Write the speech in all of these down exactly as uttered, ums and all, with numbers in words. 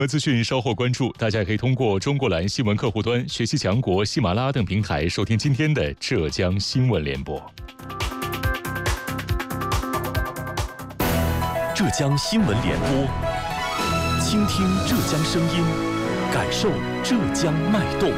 资讯稍后关注，大家可以通过中国蓝新闻客户端、学习强国、喜马拉雅等平台收听今天的浙江新闻联播。 浙江新闻联播，倾听浙江声音，感受浙江脉动。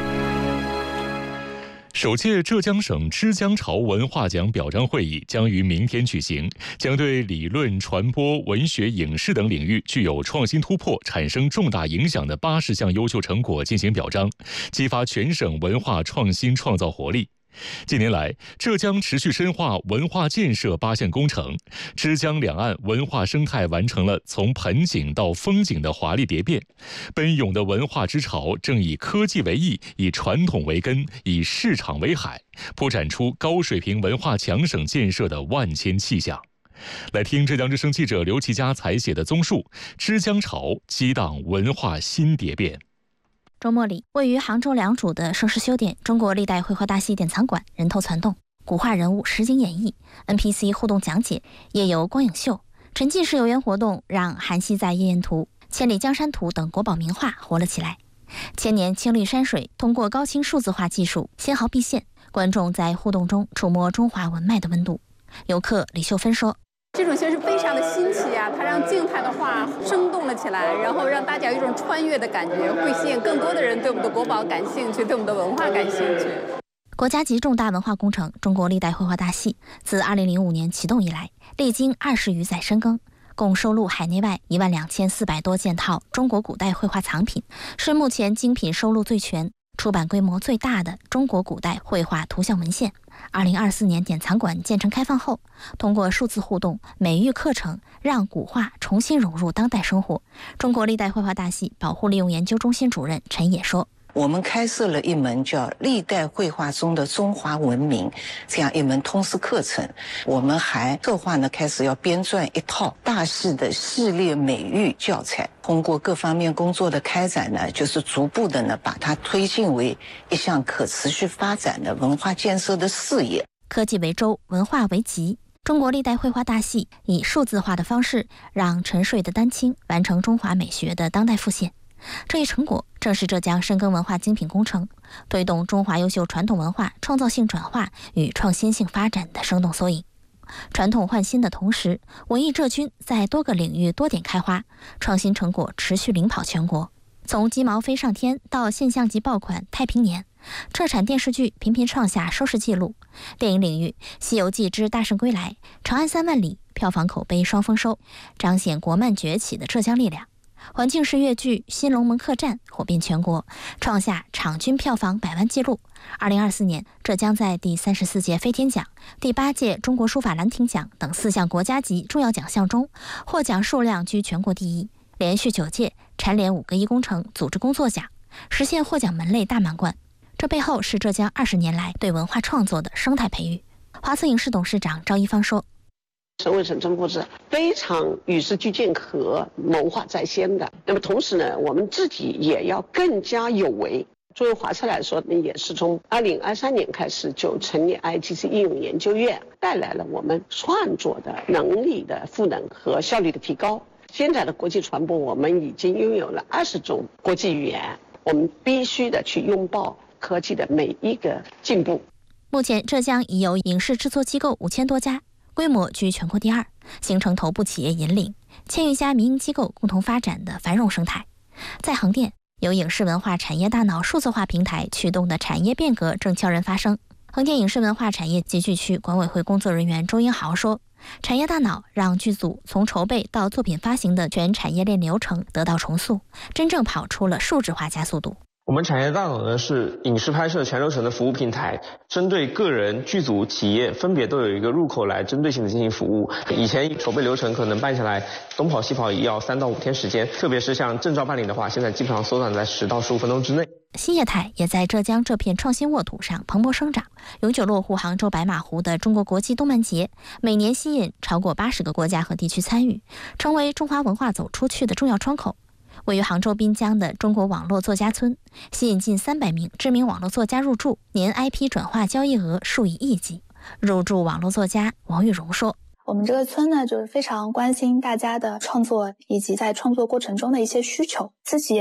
首届浙江省之江潮文化奖表彰会议将于明天举行，将对理论、传播、文学、影视等领域具有创新突破、产生重大影响的八十项优秀成果进行表彰，激发全省文化创新创造活力。近年来，浙江持续深化文化建设八项工程，之江两岸文化生态完成了从盆景到风景的华丽蝶变。奔涌的文化之潮正以科技为翼，以传统为根，以市场为海，铺展出高水平文化强省建设的万千气象。来听浙江之声记者刘其佳采写的综述：之江潮激荡文化新蝶变。 周末里，位于杭州良渚的盛世修典中国历代绘画大系典藏馆人头攒动，古画人物实景演绎， N P C 互动讲解，夜游光影秀，沉浸式游园活动让韩熙载夜宴图、千里江山图等国宝名画活了起来。千年青绿山水通过高清数字化技术纤毫毕现，观众在互动中触摸中华文脉的温度。游客李秀芬说， 这种形式非常的新奇啊，它让静态的画生动了起来，然后让大家有一种穿越的感觉，会吸引更多的人对我们的国宝感兴趣，对我们的文化感兴趣。 国家级重大文化工程中国历代绘画大系自二零零五年启动以来，历经二十余载深耕，共收录海内外一万两千四百多件套中国古代绘画藏品，是目前精品收录最全、出版规模最大的中国古代绘画图像文献。二零二四年典藏馆建成开放后，通过数字互动、美育课程，让古画重新融入当代生活。中国历代绘画大系保护利用研究中心主任陈野说， 我们开设了一门叫历代绘画中的中华文明这样一门通识课程，我们还策划呢开始要编撰一套大系的系列美育教材，通过各方面工作的开展呢，就是逐步的呢把它推进为一项可持续发展的文化建设的事业。 科技为舟，文化为脊，中国历代绘画大系以数字化的方式，让沉睡的丹青完成中华美学的当代复现。这一成果正是浙江深耕文化精品工程，推动中华优秀传统文化创造性转化与创新性发展的生动缩影。传统换新的同时，文艺浙军在多个领域多点开花，创新成果持续领跑全国。从鸡毛飞上天到现象级爆款《太平年》，浙产电视剧频频创下收视纪录。电影领域，《西游记之大圣归来》、《长安三万里》票房口碑双丰收，彰显国漫崛起的浙江力量。环境式粤剧《新龙门客栈》火遍全国，创下场均票房百万纪录。二零二四年，浙江在第三十四届飞天奖、第八届中国书法兰亭奖等四项国家级重要奖项中，获奖数量居全国第一，连续九届蝉联五个一工程组织工作奖，实现获奖门类大满贯。这背后是浙江二十年来对文化创作的生态培育。华策影视董事长赵一芳说， 省委省政府是非常与时俱进和谋划在先的。那么同时呢，我们自己也要更加有为。作为华策来说呢，也是从二零二三年开始就成立 I T C 应用研究院，带来了我们创作的能力的赋能和效率的提高。现在的国际传播，我们已经拥有了二十种国际语言，我们必须的去拥抱科技的每一个进步。 目前，浙江已有影视制作机构五千多家，规模居全国第二，形成头部企业引领、千余家民营机构共同发展的繁荣生态。在横店，由影视文化产业大脑数字化平台驱动的产业变革正悄然发生。横店影视文化产业集聚区管委会工作人员周英豪说，产业大脑让剧组从筹备到作品发行的全产业链流程得到重塑，真正跑出了数字化加速度。 我们产业大脑呢是影视拍摄全流程的服务平台，针对个人、剧组、企业分别都有一个入口来针对性的进行服务。以前筹备流程可能办下来东跑西跑也要三到五天时间，特别是像证照办理的话，现在基本上缩短在十到十五分钟之内。 新业态也在浙江这片创新沃土上蓬勃生长，永久落户杭州白马湖的中国国际动漫节，每年吸引超过八十个国家和地区参与，成为中华文化走出去的重要窗口。位于杭州滨江的中国网络作家村，吸引近三百名知名网络作家入驻，年 I P 转化交易额数以亿计。入驻网络作家王玉荣说， 我们这个村呢，就是非常关心大家的创作以及在创作过程中的一些需求，自己也